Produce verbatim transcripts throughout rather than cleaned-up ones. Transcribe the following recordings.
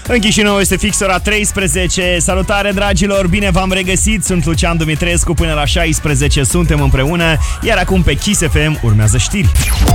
În Chișinău este fix ora treisprezece. Salutare, dragilor, bine v-am regăsit. Sunt Lucian Dumitrescu, până la șaisprezece suntem împreună. Iar acum pe Kiss F M urmează știri.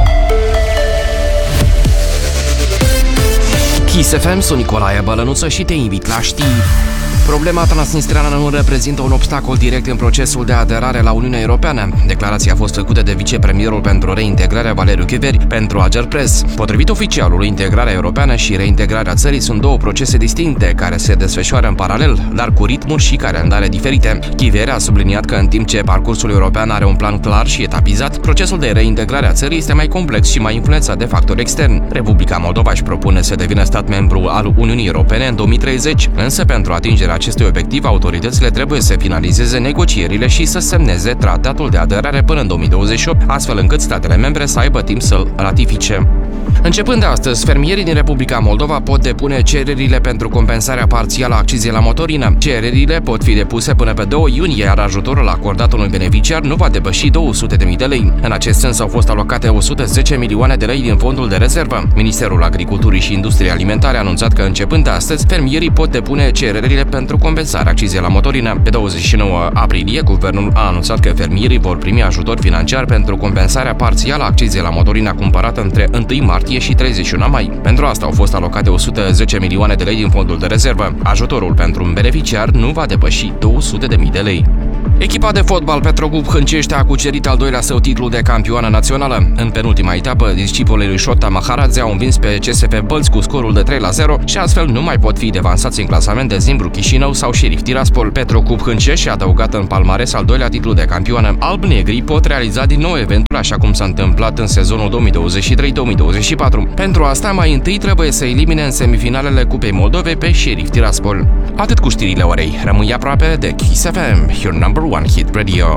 Kiss F M, sunt Nicolae Bălănuță și te invit la știri. Problema transnistreană nu reprezintă un obstacol direct în procesul de aderare la Uniunea Europeană. Declarația a fost făcută de vicepremierul pentru reintegrare Valeriu Chiveri pentru Agerpres. Potrivit oficialului, integrarea europeană și reintegrarea țării sunt două procese distincte care se desfășoară în paralel, dar cu ritmuri și calendare diferite. Chiveri a subliniat că în timp ce parcursul european are un plan clar și etapizat, procesul de reintegrare a țării este mai complex și mai influențat de factori externi. Republica Moldova își propune să devină stat membru al Uniunii Europene în două mii treizeci, însă pentru atingerea acestui obiectiv, autoritățile trebuie să finalizeze negocierile și să semneze tratatul de aderare până în două mii douăzeci și opt, astfel încât statele membre să aibă timp să-l ratifice. Începând de astăzi, fermierii din Republica Moldova pot depune cererile pentru compensarea parțială a accizei la motorină. Cererile pot fi depuse până pe doi iunie, iar ajutorul acordat unui beneficiar nu va depăși două sute de mii de lei. În acest sens au fost alocate o sută zece milioane de lei din fondul de rezervă. Ministerul Agriculturii și Industriei Alimentare a anunțat că începând de astăzi, fermierii pot depune cererile pentru compensarea accizei la motorină. Pe douăzeci și nouă aprilie, guvernul a anunțat că fermierii vor primi ajutor financiar pentru compensarea parțială a accizei la motorina cumpărată între întâi martie și treizeci și unu mai. Pentru asta au fost alocate o sută zece milioane de lei din fondul de rezervă. Ajutorul pentru un beneficiar nu va depăși două sute de mii de lei. Echipa de fotbal Petrogrup Hâncești a cucerit al doilea său titlu de campioană națională. În penultima etapă, discipolii lui Șota Maharadze au învins pe C S F Bălți cu scorul de trei la zero și astfel nu mai pot fi devansați în clasament de Zimbru Chișinău sau Șerif Tiraspol. Petrogrup Hâncești a adăugat în palmares al doilea titlu de campioană. Alb-negrii pot realiza din nou eventul așa cum s-a întâmplat în sezonul două mii douăzeci și trei două mii douăzeci și patru. Pentru asta, mai întâi trebuie să elimine în semifinalele Cupei Moldovei pe Șerif Tiraspol. Atât cu știrile orei. Rămâi aproape de Kiss F M, your number one hit radio.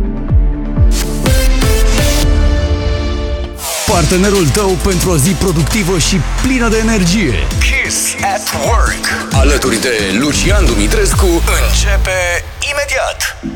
Partenerul tău pentru o zi productivă și plină de energie. Kiss at Work. Alături de Lucian Dumitrescu începe imediat.